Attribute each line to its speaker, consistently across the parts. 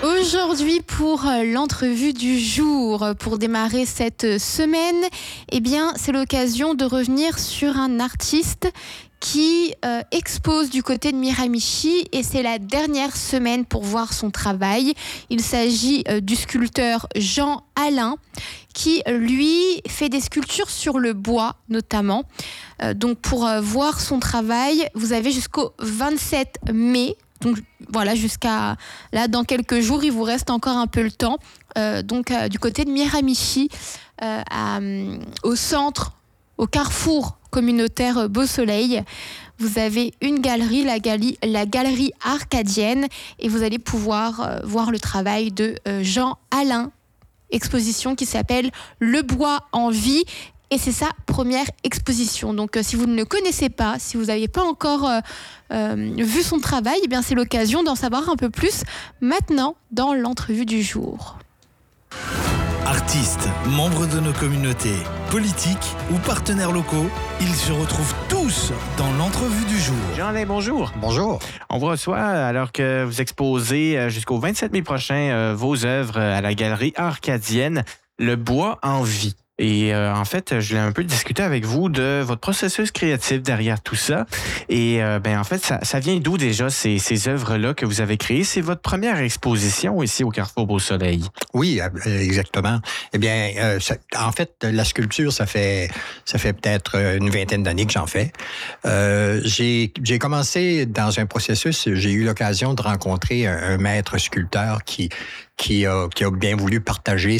Speaker 1: Aujourd'hui, pour l'entrevue du jour, pour démarrer cette semaine, eh bien, c'est l'occasion de revenir sur un artiste qui expose du côté de Miramichi et c'est la dernière semaine pour voir son travail. Il s'agit du sculpteur Jean Alain qui, lui, fait des sculptures sur le bois, notamment. Donc, pour voir son travail, vous avez jusqu'au 27 mai. Donc voilà, jusqu'à là, dans quelques jours, il vous reste encore un peu le temps. Du côté de Miramichi, au centre, au carrefour communautaire Beau Soleil, vous avez une galerie, la galerie Arcadienne, et vous allez pouvoir voir le travail de Jean Alain, exposition qui s'appelle Le bois en vie. Et c'est sa première exposition. Donc, si vous ne le connaissez pas, si vous n'avez pas encore vu son travail, eh bien, c'est l'occasion d'en savoir un peu plus maintenant dans l'entrevue du jour.
Speaker 2: Artistes, membres de nos communautés, politiques ou partenaires locaux, ils se retrouvent tous dans l'entrevue du jour.
Speaker 3: Jean-Alain, bonjour.
Speaker 4: Bonjour.
Speaker 3: On vous reçoit alors que vous exposez jusqu'au 27 mai prochain vos œuvres à la galerie Arcadienne, Le bois en vie. Et en fait, je voulais un peu discuter avec vous de votre processus créatif derrière tout ça. Et en fait, ça vient d'où déjà ces œuvres-là que vous avez créées? C'est votre première exposition ici au Carrefour Beau Soleil.
Speaker 4: Oui, exactement. Eh bien, en fait, la sculpture, ça fait peut-être une vingtaine d'années que j'en fais. J'ai commencé dans un processus, j'ai eu l'occasion de rencontrer un maître sculpteur qui a bien voulu partager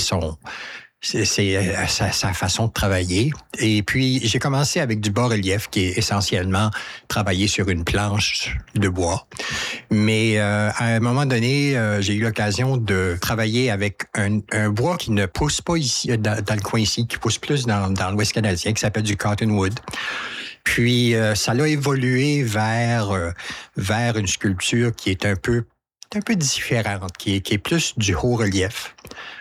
Speaker 4: sa façon de travailler. Et puis, j'ai commencé avec du bas-relief, qui est essentiellement travaillé sur une planche de bois. Mais à un moment donné, j'ai eu l'occasion de travailler avec un bois qui ne pousse pas ici, dans le coin ici, qui pousse plus dans l'Ouest canadien, qui s'appelle du cottonwood. Puis, ça l'a évolué vers une sculpture qui est un peu différente, qui est plus du haut relief.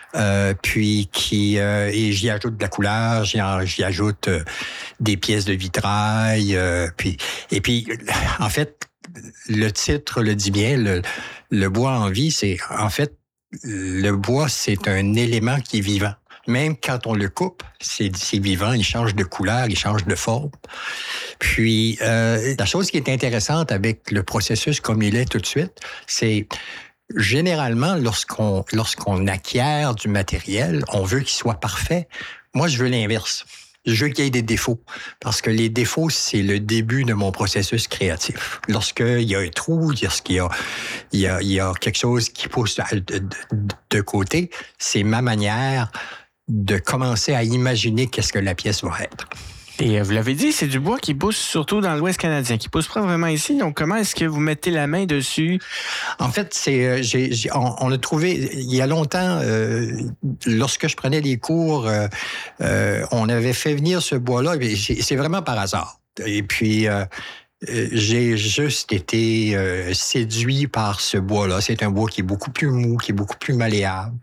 Speaker 4: Et j'y ajoute de la couleur, j'y ajoute des pièces de vitrail, et puis en fait le titre le dit bien, le bois en vie, c'est en fait le bois, c'est un élément qui est vivant. Même quand on le coupe, c'est vivant, il change de couleur, il change de forme. Puis la chose qui est intéressante avec le processus comme il est tout de suite, c'est généralement, lorsqu'on acquiert du matériel, on veut qu'il soit parfait. Moi, je veux l'inverse. Je veux qu'il y ait des défauts. Parce que les défauts, c'est le début de mon processus créatif. Lorsqu'il y a un trou, lorsqu'il y a quelque chose qui pousse de côté, c'est ma manière de commencer à imaginer qu'est-ce que la pièce va être.
Speaker 3: Et vous l'avez dit, c'est du bois qui pousse surtout dans l'Ouest canadien, qui pousse pas vraiment ici. Donc, comment est-ce que vous mettez la main dessus?
Speaker 4: En fait, on a trouvé, il y a longtemps, lorsque je prenais les cours, on avait fait venir ce bois-là, et c'est vraiment par hasard. Et puis, j'ai juste été séduit par ce bois-là. C'est un bois qui est beaucoup plus mou, qui est beaucoup plus malléable,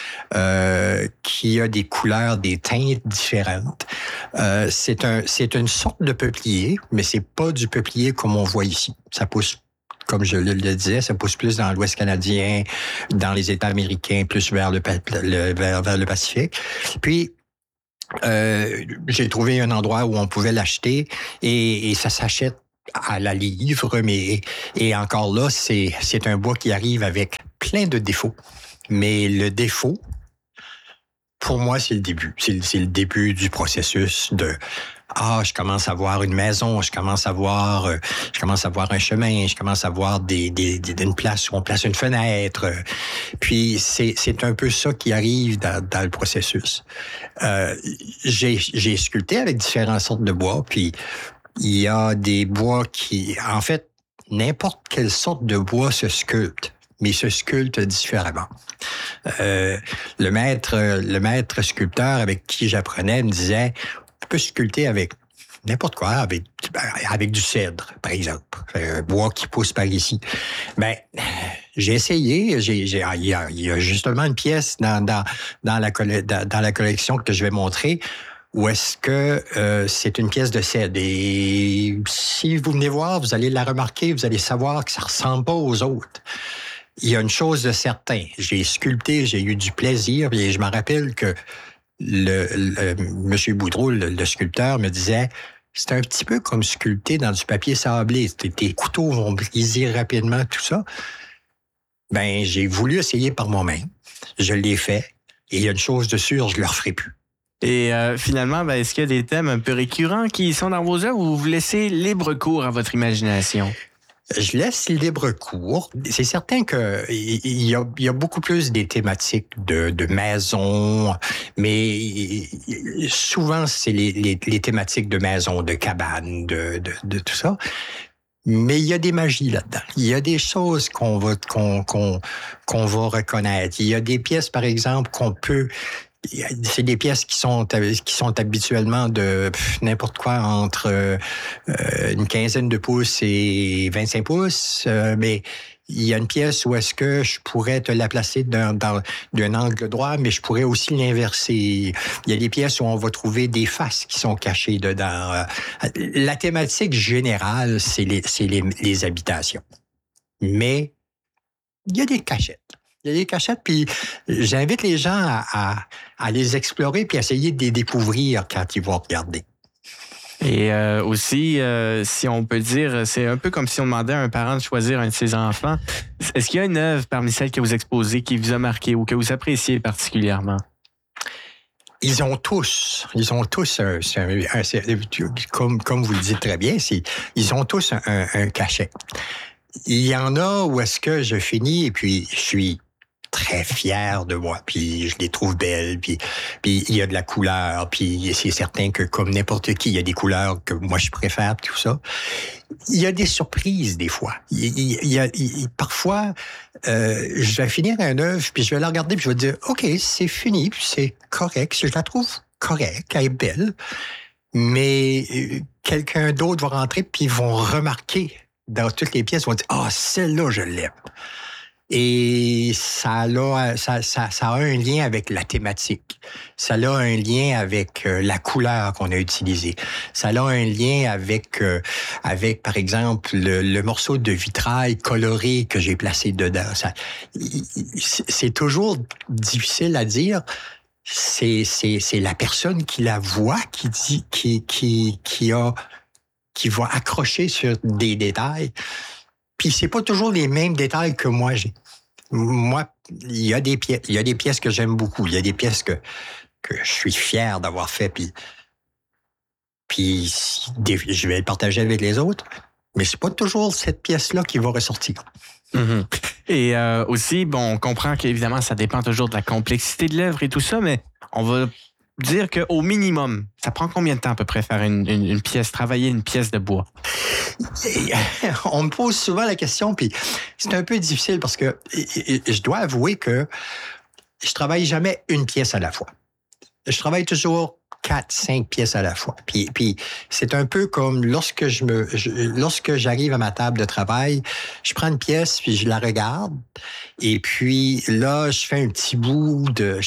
Speaker 4: qui a des couleurs, des teintes différentes. C'est une sorte de peuplier, mais c'est pas du peuplier comme on voit ici. Ça pousse, comme je le disais, ça pousse plus dans l'Ouest canadien, dans les États américains, plus vers le Pacifique. Puis, j'ai trouvé un endroit où on pouvait l'acheter et ça s'achète à la livre, et encore là, c'est un bois qui arrive avec plein de défauts. Mais le défaut, pour moi, c'est le début. C'est le début du processus de je commence à voir une maison, je commence à voir un chemin, je commence à voir une place où on place une fenêtre. Puis c'est un peu ça qui arrive dans le processus. J'ai sculpté avec différentes sortes de bois, puis il y a des bois qui, en fait, n'importe quelle sorte de bois se sculpte, mais se sculpte différemment. Le maître sculpteur avec qui j'apprenais me disait, tu peux sculpter avec n'importe quoi, avec du cèdre, par exemple, un bois qui pousse par ici. Ben, j'ai essayé. Il y a justement une pièce dans la collection que je vais montrer, ou est-ce que c'est une pièce de cèdre? Et si vous venez voir, vous allez la remarquer, vous allez savoir que ça ressemble pas aux autres. il y a une chose de certain. J'ai sculpté, j'ai eu du plaisir, et je me rappelle que M. Boudreau, le sculpteur, me disait, c'est un petit peu comme sculpter dans du papier sablé. Tes couteaux vont briser rapidement, tout ça. Ben, j'ai voulu essayer par moi-même. Je l'ai fait. Et il y a une chose de sûre, je ne le referai plus.
Speaker 3: Et finalement, ben, est-ce qu'il y a des thèmes un peu récurrents qui sont dans vos œuvres ou vous laissez libre cours à votre imagination?
Speaker 4: Je laisse libre cours. C'est certain qu'il y a beaucoup plus des thématiques de maison, mais souvent, c'est les thématiques de maison, de cabane, de tout ça. Mais il y a des magies là-dedans. Il y a des choses qu'on va reconnaître. Il y a des pièces, par exemple, c'est des pièces qui sont habituellement de n'importe quoi entre une quinzaine de pouces et 25 pouces, mais il y a une pièce où est-ce que je pourrais te la placer d'un angle droit, mais je pourrais aussi l'inverser. Il y a des pièces où on va trouver des faces qui sont cachées dedans. La thématique générale, c'est les habitations. Mais il y a des cachettes. Il y a des cachettes, puis j'invite les gens à les explorer puis essayer de les découvrir quand ils vont regarder.
Speaker 3: Et aussi, si on peut dire, c'est un peu comme si on demandait à un parent de choisir un de ses enfants. Est-ce qu'il y a une œuvre parmi celles que vous exposez qui vous a marqué ou que vous appréciez particulièrement?
Speaker 4: Ils ont tous, comme vous le dites très bien, ils ont tous un cachet. Il y en a où est-ce que je finis et puis je suis très fier de moi, puis je les trouve belles, puis il y a de la couleur, puis c'est certain que comme n'importe qui, il y a des couleurs que moi je préfère, tout ça. Il y a des surprises des fois. Parfois, je vais finir un œuvre, puis je vais la regarder, puis je vais dire, OK, c'est fini, puis c'est correct, je la trouve correcte, elle est belle, mais quelqu'un d'autre va rentrer, puis ils vont remarquer dans toutes les pièces, ils vont dire, celle-là, je l'aime. Et ça a un lien avec la thématique. Ça a un lien avec la couleur qu'on a utilisée. Ça a un lien avec par exemple, le morceau de vitrail coloré que j'ai placé dedans. C'est toujours difficile à dire. C'est la personne qui la voit qui va accrocher sur des détails. Puis c'est pas toujours les mêmes détails que moi j'ai. Moi, il y a des pièces que j'aime beaucoup. Il y a des pièces que je suis fier d'avoir fait. Puis je vais le partager avec les autres. Mais c'est pas toujours cette pièce-là qui va ressortir.
Speaker 3: Mm-hmm. Et aussi, on comprend qu'évidemment, ça dépend toujours de la complexité de l'œuvre et tout ça, mais on va dire qu'au minimum, ça prend combien de temps à peu près faire une pièce, travailler une pièce de bois?
Speaker 4: On me pose souvent la question, puis c'est un peu difficile parce que je dois avouer que je travaille jamais une pièce à la fois. Je travaille toujours 4-5 pièces à la fois. Puis c'est un peu comme lorsque j'arrive à ma table de travail, je prends une pièce puis je la regarde et puis là je fais un bout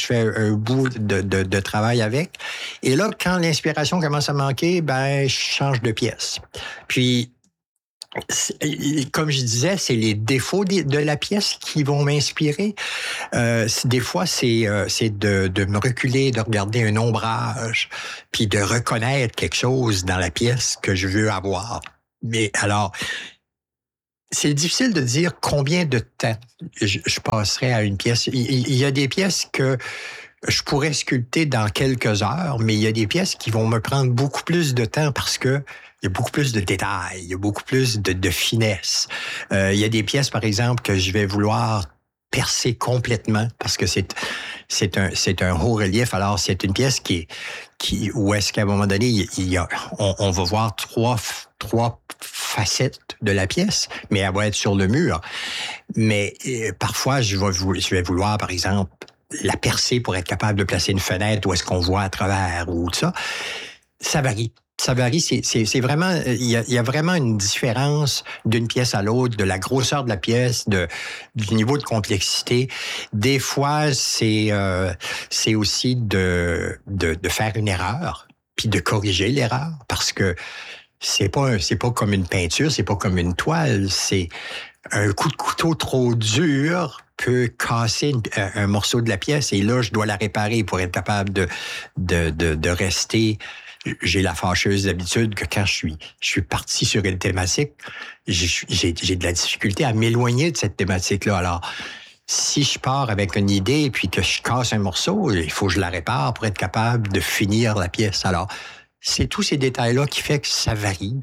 Speaker 4: de travail avec. Et là quand l'inspiration commence à manquer, je change de pièce. Puis comme je disais, c'est les défauts de la pièce qui vont m'inspirer. Des fois, c'est de me reculer, de regarder un ombrage, puis de reconnaître quelque chose dans la pièce que je veux avoir. Mais alors, c'est difficile de dire combien de temps je passerai à une pièce. Il y a des pièces que je pourrais sculpter dans quelques heures, mais il y a des pièces qui vont me prendre beaucoup plus de temps parce que il y a beaucoup plus de détails, il y a beaucoup plus de finesse. Il y a des pièces, par exemple, que je vais vouloir percer complètement parce que c'est un haut relief. Alors, c'est une pièce où est-ce qu'à un moment donné, on va voir trois facettes de la pièce, mais elle va être sur le mur. Mais parfois, je vais vouloir, par exemple, la percer pour être capable de placer une fenêtre où est-ce qu'on voit à travers ou tout ça. Ça varie. Ça varie, c'est vraiment, il y a vraiment une différence d'une pièce à l'autre, de la grosseur de la pièce, du niveau de complexité. Des fois, c'est aussi de faire une erreur, puis de corriger l'erreur, parce que c'est pas comme une peinture, c'est pas comme une toile, c'est un coup de couteau trop dur peut casser un morceau de la pièce et là, je dois la réparer pour être capable de rester. J'ai la fâcheuse habitude que quand je suis parti sur une thématique, j'ai de la difficulté à m'éloigner de cette thématique-là. Alors, si je pars avec une idée et puis que je casse un morceau, il faut que je la répare pour être capable de finir la pièce. Alors, c'est tous ces détails-là qui fait que ça varie.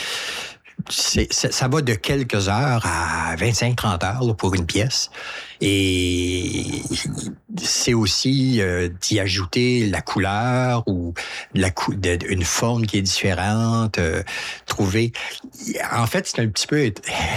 Speaker 4: Ça va de quelques heures à 25-30 heures là, pour une pièce. Et c'est aussi d'y ajouter la couleur ou une forme qui est différente. Trouver. En fait, c'est un petit peu.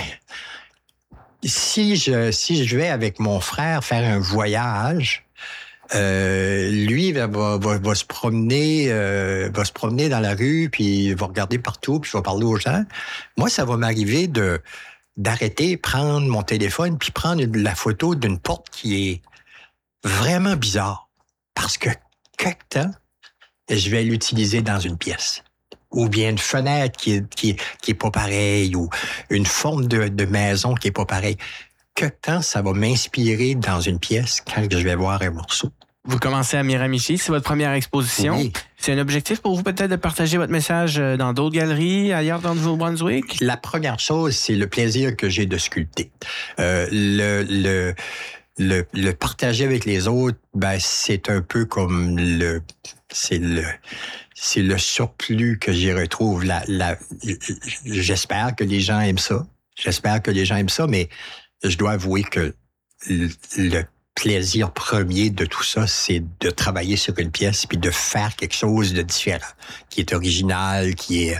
Speaker 4: Si je vais avec mon frère faire un voyage, lui va se promener dans la rue, puis il va regarder partout, puis il va parler aux gens. Moi, ça va m'arriver d'arrêter, prendre mon téléphone, puis prendre la photo d'une porte qui est vraiment bizarre. Parce que quelque temps, je vais l'utiliser dans une pièce. Ou bien une fenêtre qui est pas pareille, ou une forme de maison qui est pas pareille. Quelque temps, ça va m'inspirer dans une pièce quand je vais voir un morceau.
Speaker 3: Vous commencez à Miramichi, c'est votre première exposition.
Speaker 4: Oui.
Speaker 3: C'est un objectif pour vous peut-être de partager votre message dans d'autres galeries ailleurs dans le Nouveau-Brunswick?
Speaker 4: La première chose, c'est le plaisir que j'ai de sculpter. Le partager avec les autres, ben c'est un peu comme c'est le surplus que j'y retrouve. J'espère que les gens aiment ça. Mais je dois avouer que le plaisir premier de tout ça, c'est de travailler sur une pièce puis de faire quelque chose de différent, qui est original, qui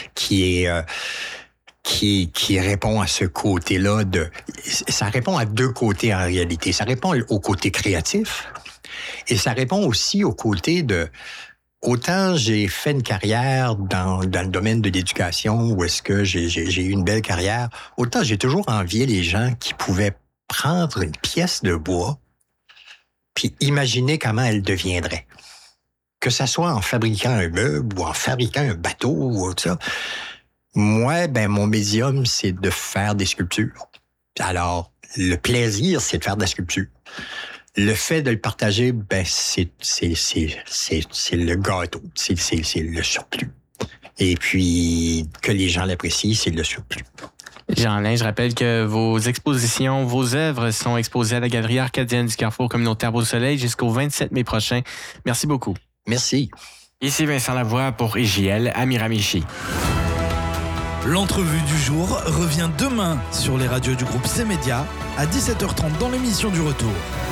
Speaker 4: répond à ce côté-là ça répond à deux côtés en réalité. Ça répond au côté créatif et ça répond aussi au côté autant j'ai fait une carrière dans le domaine de l'éducation où est-ce que j'ai eu une belle carrière, autant j'ai toujours envié les gens qui pouvaient prendre une pièce de bois puis imaginer comment elle deviendrait. Que ça soit en fabriquant un meuble ou en fabriquant un bateau ou tout ça. Moi, mon médium, c'est de faire des sculptures. Alors, le plaisir, c'est de faire de la sculpture. Le fait de le partager, c'est le gâteau, c'est le surplus. Et puis, que les gens l'apprécient, c'est le surplus.
Speaker 3: Jean-Alain, je rappelle que vos expositions, vos œuvres sont exposées à la Galerie arcadienne du Carrefour communautaire Beau-Soleil jusqu'au 27 mai prochain. Merci beaucoup.
Speaker 4: Merci.
Speaker 3: Ici Vincent Lavoie pour IJL à Miramichi.
Speaker 2: L'entrevue du jour revient demain sur les radios du groupe C-Média à 17h30 dans l'émission du retour.